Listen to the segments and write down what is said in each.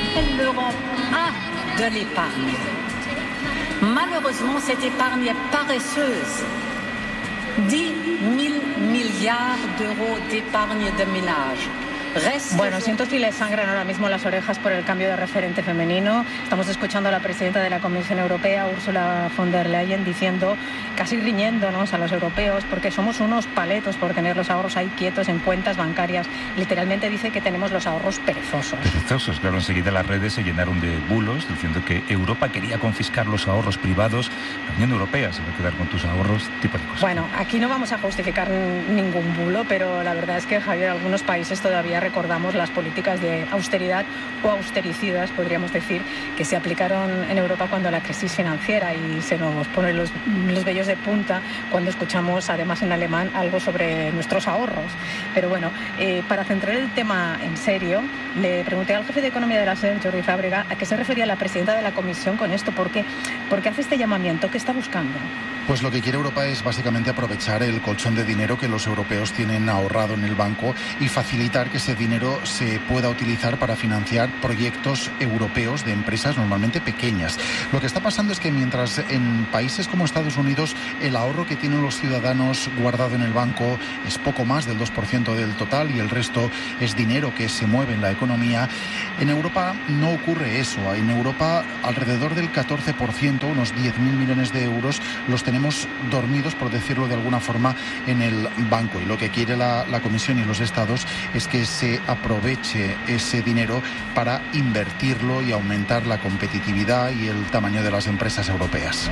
L'Europe a de l'épargne. Malheureusement, cette épargne est paresseuse. 10.000 milliards d'euros d'épargne de ménage. Bueno, siento si le sangran ahora mismo las orejas por el cambio de referente femenino. Estamos escuchando a la presidenta de la Comisión Europea, Ursula von der Leyen, diciendo, casi riñéndonos a los europeos, porque somos unos paletos por tener los ahorros ahí quietos en cuentas bancarias. Literalmente dice que tenemos los ahorros perezosos. Perezosos, claro. Enseguida las redes se llenaron de bulos diciendo que Europa quería confiscar los ahorros privados. La Unión Europea se va a quedar con tus ahorros, tipo de cosas. Bueno, aquí no vamos a justificar ningún bulo, pero la verdad es que, Javier, algunos países todavía recordamos las políticas de austeridad o austericidas, podríamos decir, que se aplicaron en Europa cuando la crisis financiera, y se nos ponen los vellos de punta cuando escuchamos, además en alemán, algo sobre nuestros ahorros. Pero bueno, para centrar el tema en serio, le pregunté al jefe de economía de la SER, Jordi Fábrega, a qué se refería la presidenta de la Comisión con esto, porque hace este llamamiento. ¿Qué está buscando? Pues lo que quiere Europa es básicamente aprovechar el colchón de dinero que los europeos tienen ahorrado en el banco y facilitar que ese dinero se pueda utilizar para financiar proyectos europeos de empresas normalmente pequeñas. Lo que está pasando es que mientras en países como Estados Unidos el ahorro que tienen los ciudadanos guardado en el banco es poco más del 2% del total y el resto es dinero que se mueve en la economía, en Europa no ocurre eso. En Europa alrededor del 14%, unos 10.000 millones de euros, los tenemos dormidos, por decirlo de alguna forma, en el banco. Y lo que quiere la Comisión y los Estados es que se aproveche ese dinero para invertirlo y aumentar la competitividad y el tamaño de las empresas europeas.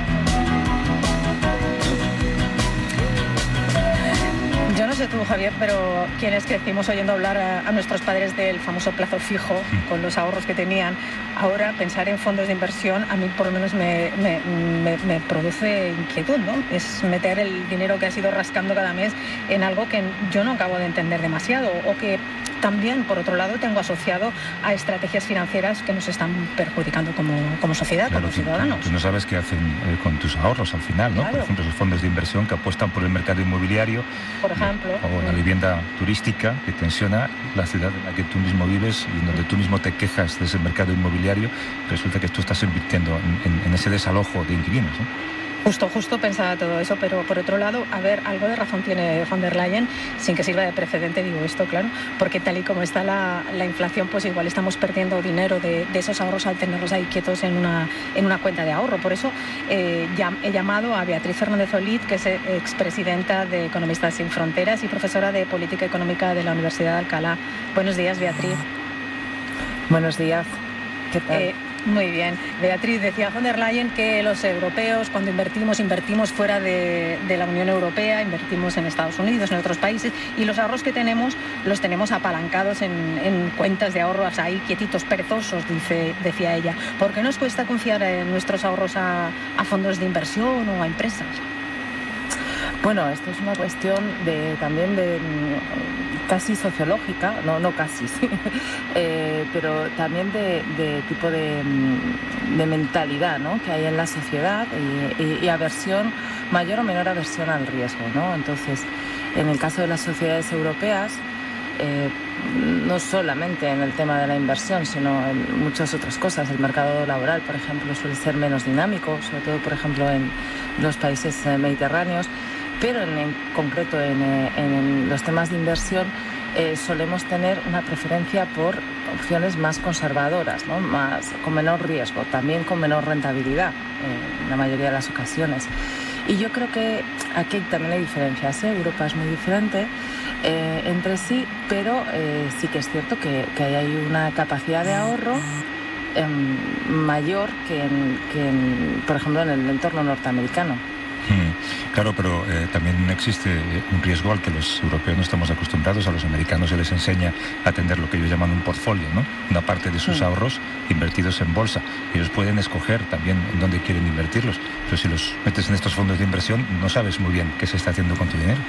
Yo no sé tú, Javier, pero quienes crecimos oyendo hablar a nuestros padres del famoso plazo fijo, con los ahorros que tenían, ahora pensar en fondos de inversión a mí por lo menos me produce inquietud, ¿no? Es meter el dinero que has ido rascando cada mes en algo que yo no acabo de entender demasiado, o que también, por otro lado, tengo asociado a estrategias financieras que nos están perjudicando como sociedad, claro, como ciudadanos. Tú no sabes qué hacen con tus ahorros al final, ¿no? Claro. Por ejemplo, esos fondos de inversión que apuestan por el mercado inmobiliario, por ejemplo, o la vivienda turística que tensiona la ciudad en la que tú mismo vives y donde tú mismo te quejas de ese mercado inmobiliario. Resulta que tú estás invirtiendo en ese desalojo de inquilinos, ¿no? Justo pensaba todo eso, pero por otro lado, a ver, algo de razón tiene von der Leyen, sin que sirva de precedente, digo esto, claro, porque tal y como está la inflación, pues igual estamos perdiendo dinero de esos ahorros al tenerlos ahí quietos en una cuenta de ahorro. Por eso he llamado a Beatriz Fernández Olid, que es expresidenta de Economistas Sin Fronteras y profesora de Política Económica de la Universidad de Alcalá. Buenos días, Beatriz. Buenos días. ¿Qué tal? Muy bien. Beatriz, decía von der Leyen que los europeos, cuando invertimos fuera de la Unión Europea, invertimos en Estados Unidos, en otros países, y los ahorros que tenemos los tenemos apalancados en cuentas de ahorros ahí quietitos, perezosos, decía ella. ¿Por qué nos cuesta confiar en nuestros ahorros a fondos de inversión o a empresas? Bueno, esto es una cuestión también de casi sociológica, no casi, sí, pero también de tipo de mentalidad, ¿no?, que hay en la sociedad y aversión, mayor o menor aversión al riesgo, ¿no? Entonces, en el caso de las sociedades europeas, no solamente en el tema de la inversión, sino en muchas otras cosas. El mercado laboral, por ejemplo, suele ser menos dinámico, sobre todo, por ejemplo, en los países mediterráneos. Pero en concreto en los temas de inversión solemos tener una preferencia por opciones más conservadoras, ¿no?, con menor riesgo, también con menor rentabilidad en la mayoría de las ocasiones. Y yo creo que aquí también hay diferencias, ¿eh? Europa es muy diferente entre sí, pero sí que es cierto que hay una capacidad de ahorro mayor que por ejemplo, en el entorno norteamericano. Claro, pero también existe un riesgo al que los europeos no estamos acostumbrados. A los americanos se les enseña a tener lo que ellos llaman un portfolio, ¿no? Una parte de sus ahorros invertidos en bolsa. Ellos pueden escoger también en dónde quieren invertirlos, pero si los metes en estos fondos de inversión no sabes muy bien qué se está haciendo con tu dinero.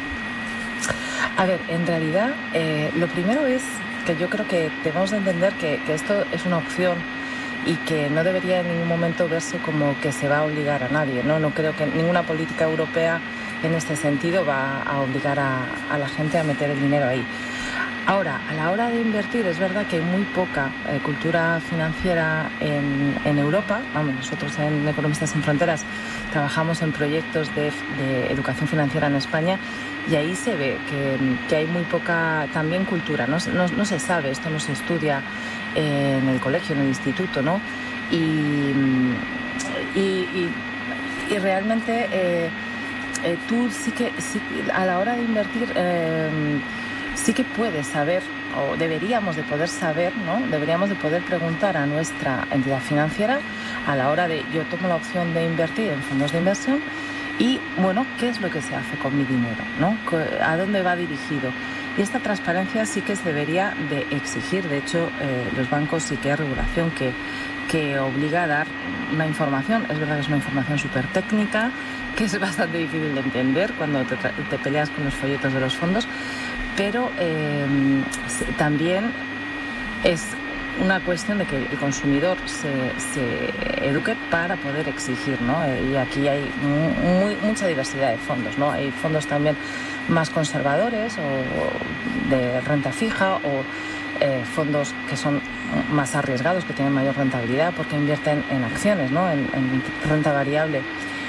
A ver, en realidad lo primero es que yo creo que debemos de entender que esto es una opción y que no debería en ningún momento verse como que se va a obligar a nadie, ¿no? No creo que ninguna política europea en este sentido va a obligar a la gente a meter el dinero ahí. Ahora, a la hora de invertir, es verdad que hay muy poca cultura financiera en Europa. Vamos, nosotros en Economistas Sin Fronteras trabajamos en proyectos de educación financiera en España y ahí se ve que hay muy poca también cultura. No se sabe, esto no se estudia en el colegio, en el instituto, ¿no? Y realmente tú sí a la hora de invertir sí que puedes saber, o deberíamos de poder saber, ¿no? Deberíamos de poder preguntar a nuestra entidad financiera a la hora de yo tomo la opción de invertir en fondos de inversión y, bueno, ¿qué es lo que se hace con mi dinero, ¿no? ¿A dónde va dirigido? Y esta transparencia sí que se debería de exigir. De hecho, los bancos sí que hay regulación que obliga a dar una información. Es verdad que es una información súper técnica, que es bastante difícil de entender cuando te peleas con los folletos de los fondos, pero también es una cuestión de que el consumidor se eduque para poder exigir, ¿no? Y aquí hay mucha diversidad de fondos, ¿no? Hay fondos también más conservadores o de renta fija o fondos que son más arriesgados, que tienen mayor rentabilidad porque invierten en acciones, ¿no? En renta variable.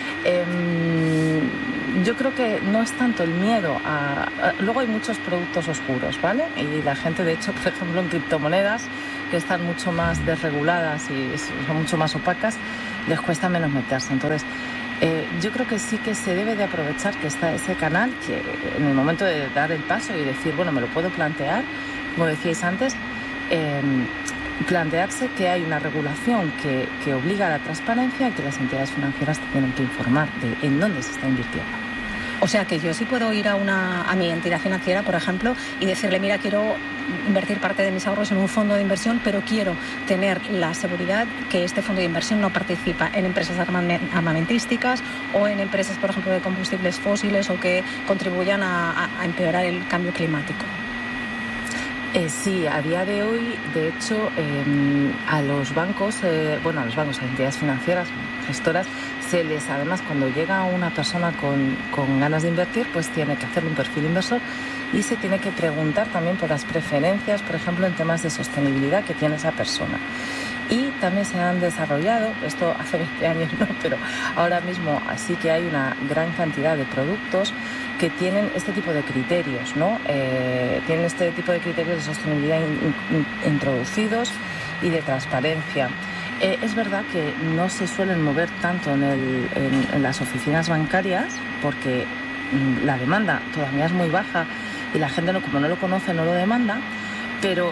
Yo creo que no es tanto el miedo luego hay muchos productos oscuros, ¿vale? Y la gente, de hecho, por ejemplo, en criptomonedas, que están mucho más desreguladas y son mucho más opacas, les cuesta menos meterse. Entonces, yo creo que sí que se debe de aprovechar que está ese canal, que en el momento de dar el paso y decir, bueno, me lo puedo plantear, como decíais antes, plantearse que hay una regulación que obliga a la transparencia y que las entidades financieras tienen que informar de en dónde se está invirtiendo. O sea que yo sí puedo ir a mi entidad financiera, por ejemplo, y decirle, mira, quiero invertir parte de mis ahorros en un fondo de inversión, pero quiero tener la seguridad que este fondo de inversión no participa en empresas armamentísticas o en empresas, por ejemplo, de combustibles fósiles o que contribuyan a empeorar el cambio climático. Sí, a día de hoy, de hecho, a los bancos, a las entidades financieras, gestoras, además, cuando llega una persona con ganas de invertir, pues tiene que hacerle un perfil inversor y se tiene que preguntar también por las preferencias, por ejemplo, en temas de sostenibilidad que tiene esa persona. Y también se han desarrollado, esto hace 20 años no, pero ahora mismo sí que hay una gran cantidad de productos que tienen este tipo de criterios, ¿no? Tienen este tipo de criterios de sostenibilidad introducidos y de transparencia. Es verdad que no se suelen mover tanto en las oficinas bancarias porque la demanda todavía es muy baja y la gente, como no lo conoce, no lo demanda, pero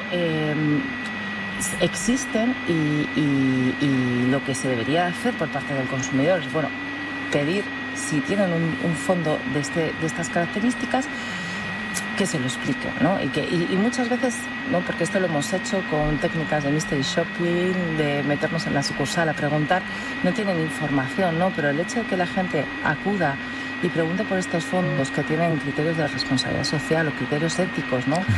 existen y lo que se debería hacer por parte del consumidor es, bueno, pedir, si tienen un fondo de estas características, que se lo expliquen, ¿no? Y muchas veces, ¿no? Porque esto lo hemos hecho con técnicas de mystery shopping, de meternos en la sucursal a preguntar, no tienen información, ¿no? Pero el hecho de que la gente acuda y pregunte por estos fondos que tienen criterios de responsabilidad social o criterios éticos, ¿no?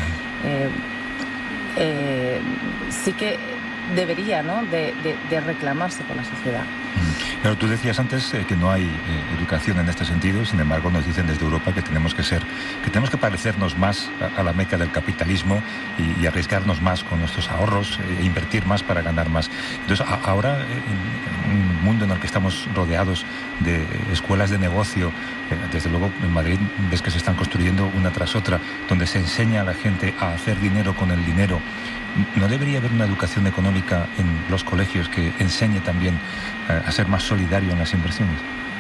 Sí que debería, ¿no? de reclamarse por la sociedad. Pero tú decías antes que no hay educación en este sentido, sin embargo nos dicen desde Europa que tenemos que parecernos más a la meca del capitalismo y arriesgarnos más con nuestros ahorros e invertir más para ganar más. Entonces ahora, en un mundo en el que estamos rodeados de escuelas de negocio, desde luego en Madrid ves que se están construyendo una tras otra, donde se enseña a la gente a hacer dinero con el dinero. ¿No debería haber una educación económica en los colegios que enseñe también a ser más solidario en las inversiones?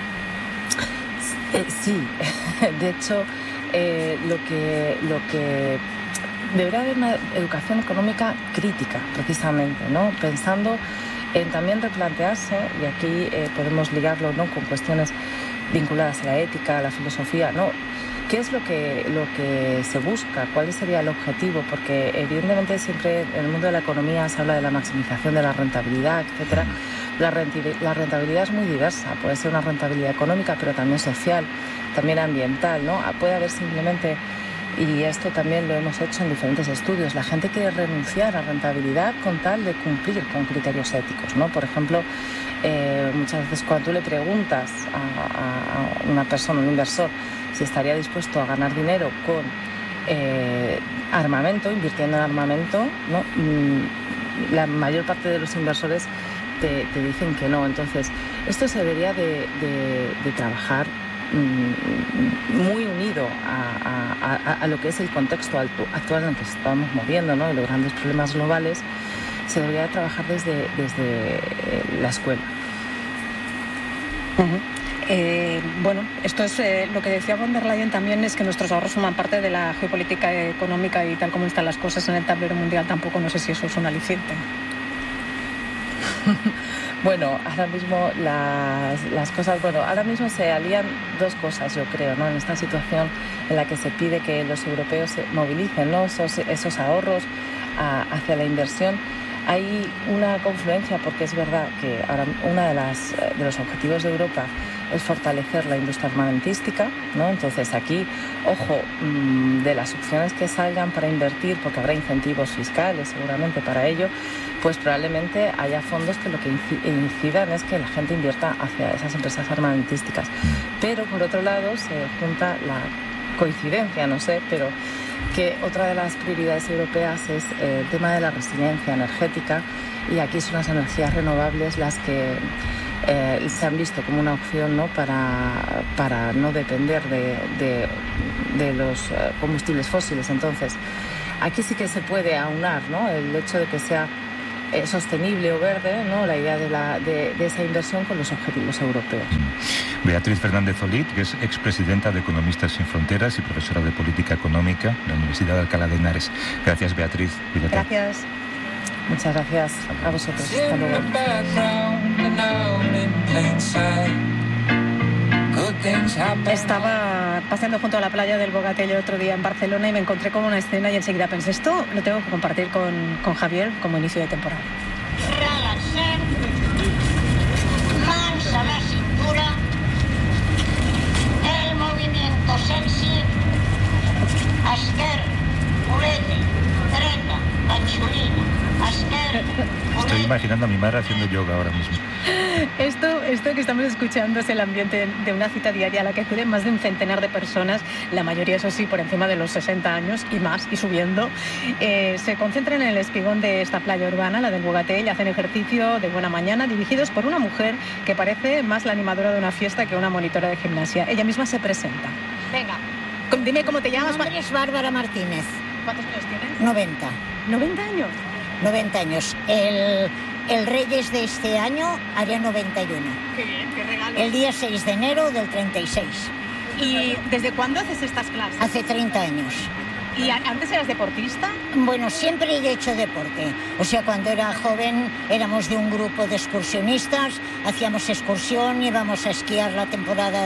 Sí, de hecho, lo que debería haber una educación económica crítica, precisamente, ¿no? Pensando en también replantearse, y aquí podemos ligarlo, ¿no?, con cuestiones vinculadas a la ética, a la filosofía, ¿no? ¿Qué es lo que se busca? ¿Cuál sería el objetivo? Porque evidentemente siempre en el mundo de la economía se habla de la maximización de la rentabilidad, etcétera. La rentabilidad es muy diversa. Puede ser una rentabilidad económica, pero también social, también ambiental, ¿no? Puede haber simplemente, y esto también lo hemos hecho en diferentes estudios, la gente quiere renunciar a rentabilidad con tal de cumplir con criterios éticos, ¿no? Por ejemplo, muchas veces cuando tú le preguntas a una persona, un inversor, si estaría dispuesto a ganar dinero con armamento, invirtiendo en armamento, ¿no? La mayor parte de los inversores te dicen que no. Entonces, esto se debería de trabajar muy unido a lo que es el contexto actual en el que estamos moviendo, ¿no? Y los grandes problemas globales. Se debería de trabajar desde la escuela. Bueno, esto es lo que decía von der Leyen también, es que nuestros ahorros forman parte de la geopolítica económica y tal como están las cosas en el tablero mundial, tampoco no sé si eso es un aliciente. Bueno, ahora mismo las cosas, ahora mismo se alían dos cosas, yo creo, ¿no? En esta situación en la que se pide que los europeos se movilicen, ¿no? esos ahorros hacia la inversión. Hay una confluencia, porque es verdad que ahora uno de los objetivos de Europa es fortalecer la industria armamentística, ¿no? Entonces aquí, ojo, de las opciones que salgan para invertir, porque habrá incentivos fiscales seguramente para ello, pues probablemente haya fondos que lo que incidan es que la gente invierta hacia esas empresas armamentísticas. Pero por otro lado se junta la coincidencia, no sé, pero que otra de las prioridades europeas es el tema de la resiliencia energética, y aquí son las energías renovables las que se han visto como una opción, ¿no? para no depender de los combustibles fósiles. Entonces, aquí sí que se puede aunar, ¿no? El hecho de que sea sostenible o verde, ¿no? La idea de esa inversión con los objetivos europeos. Beatriz Fernández Olid, que es expresidenta de Economistas Sin Fronteras y profesora de Política Económica en la Universidad de Alcalá de Henares. Gracias, Beatriz. Cuídate. Gracias. Muchas gracias a vosotros. Hasta luego. Estaba paseando junto a la playa del Bogatell otro día en Barcelona y me encontré con una escena y enseguida pensé, esto lo tengo que compartir con Javier como inicio de temporada. Relaxem, mans a la cintura, el movimiento sexy, esquerra, culete, dreta, panxolina, esquerra, culete. Estoy imaginando a mi madre haciendo yoga ahora mismo. Esto que estamos escuchando es el ambiente de una cita diaria a la que acuden más de un centenar de personas, la mayoría, eso sí, por encima de los 60 años y más, y subiendo. Se concentran en el espigón de esta playa urbana, la del Bogatell, hacen ejercicio de buena mañana, dirigidos por una mujer que parece más la animadora de una fiesta que una monitora de gimnasia. Ella misma se presenta. Venga. Dime cómo te llamas. Mi nombre es Bárbara Martínez. ¿Cuántos años tienes? 90. ¿90 años? 90 años. El Reyes de este año haría 91. Qué bien, qué regalo. El día 6 de enero del 36. ¿Y desde cuándo haces estas clases? Hace 30 años. ¿Y antes eras deportista? Bueno, siempre he hecho deporte. O sea, cuando era joven éramos de un grupo de excursionistas, hacíamos excursión, íbamos a esquiar la temporada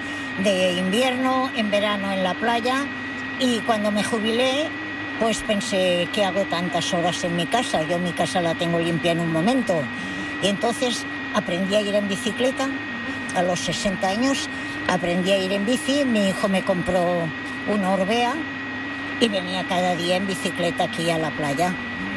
de invierno, en verano en la playa, y cuando me jubilé, pues pensé, ¿qué hago tantas horas en mi casa? Yo mi casa la tengo limpia en un momento. Y entonces aprendí a ir en bicicleta. A los 60 años aprendí a ir en bici. Mi hijo me compró una Orbea y venía cada día en bicicleta aquí a la playa.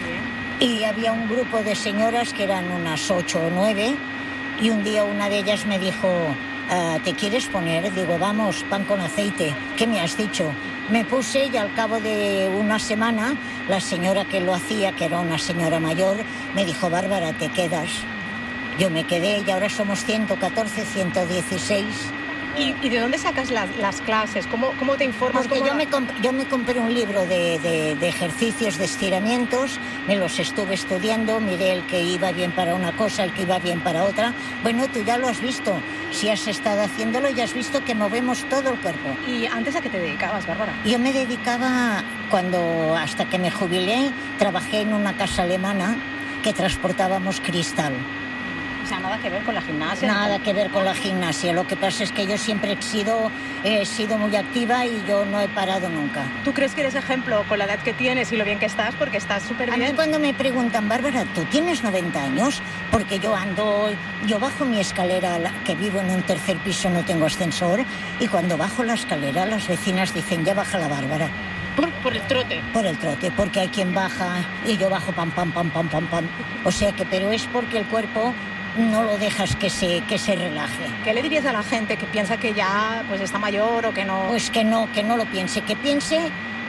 Y había un grupo de señoras que eran unas 8 o 9, y un día una de ellas me dijo, ¿te quieres poner? Digo, vamos, pan con aceite. ¿Qué me has dicho? Me puse y al cabo de una semana la señora que lo hacía, que era una señora mayor, me dijo, Bárbara, ¿te quedas? Yo me quedé y ahora somos 114, 116. ¿Y de dónde sacas las clases? ¿Cómo te informas? Porque yo me compré un libro de ejercicios, de estiramientos, me los estuve estudiando, miré el que iba bien para una cosa, el que iba bien para otra. Bueno, tú ya lo has visto. Si has estado haciéndolo, ya has visto que movemos todo el cuerpo. ¿Y antes a qué te dedicabas, Bárbara? Yo me dedicaba, hasta que me jubilé, trabajé en una casa alemana que transportábamos cristal. O sea, nada que ver con la gimnasia. Nada que ver con la gimnasia. Lo que pasa es que yo siempre he sido muy activa y yo no he parado nunca. ¿Tú crees que eres ejemplo con la edad que tienes y lo bien que estás? Porque estás súper bien. A mí cuando me preguntan, Bárbara, ¿tú tienes 90 años? Porque yo bajo mi escalera, que vivo en un tercer piso, no tengo ascensor, y cuando bajo la escalera las vecinas dicen, ya baja la Bárbara. ¿Por el trote? Por el trote, porque hay quien baja y yo bajo pam, pam, pam, pam, pam, pam. O sea que, pero es porque el cuerpo no lo dejas que se relaje. ¿Qué le dirías a la gente que piensa que ya pues está mayor o que no? Pues que no lo piense, que piense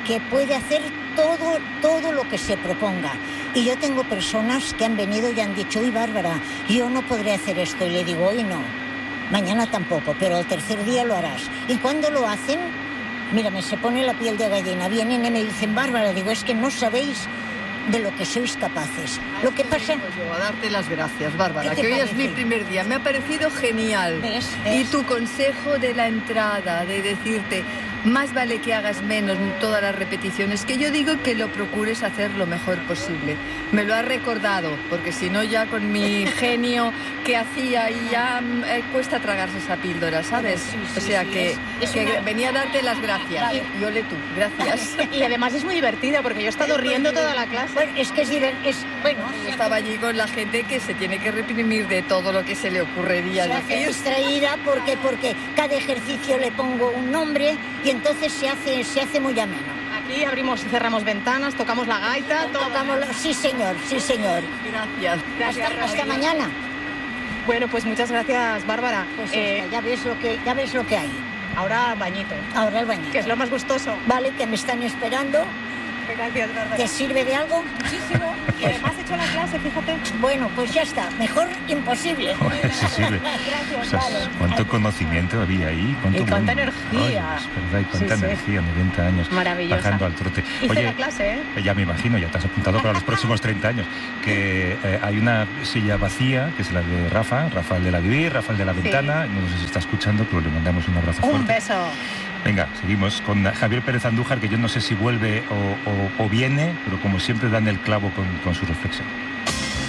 que puede hacer todo lo que se proponga. Y yo tengo personas que han venido y han dicho, uy, Bárbara, yo no podré hacer esto. Y le digo, hoy no, mañana tampoco, pero el tercer día lo harás. Y cuando lo hacen, mírame, se pone la piel de gallina. Vienen y me dicen, Bárbara, digo, es que no sabéis de lo que sois capaces. Lo que pasa... Yo a darte las gracias, Bárbara, que hoy parece? es mi primer día. Me ha parecido genial. ¿Ves? Y tu consejo de la entrada, de decirte, más vale que hagas menos todas las repeticiones, que yo digo que lo procures hacer lo mejor posible. Me lo has recordado, porque si no ya con mi genio que hacía y ya cuesta tragarse esa píldora, ¿sabes? Sí, o sea sí, que venía a darte las gracias. Vale. Y ole tú, gracias. Y además es muy divertida porque yo he estado riendo toda la clase. Bueno, es que bueno, Yo estaba allí con la gente que se tiene que reprimir de todo lo que se le ocurriría se hace decir. distraída porque cada ejercicio le pongo un nombre y entonces se hace muy ameno. Aquí abrimos y cerramos ventanas, tocamos la gaita, Sí, señor, sí, señor. Gracias. Hasta mañana. Bueno, pues muchas gracias, Bárbara. Pues ya ves lo que hay. Ahora bañito, Ahora el baño. que es lo más gustoso. Vale, que me están esperando. Gracias, Bárbara. ¿Te sirve de algo? Muchísimo. Y además he hecho la clase, fíjate. Bueno, pues ya está. Mejor imposible. Joder, sí sirve. Gracias, O sea, vale. cuánto conocimiento había ahí. Y cuánta bueno. energía. Ay, es verdad, y cuánta Sí, sí. energía, 90 años. Maravillosa. Bajando al trote. Hice la clase, ¿eh? Ya me imagino, ya te has apuntado para los próximos 30 años, que hay una silla vacía, que es la de Rafael de la Vivir, Rafael de la Ventana, no sé si está escuchando, pero le mandamos un abrazo fuerte. Un beso. Venga, seguimos con Javier Pérez Andújar, que yo no sé si vuelve o viene, pero como siempre dan el clavo con su reflexión.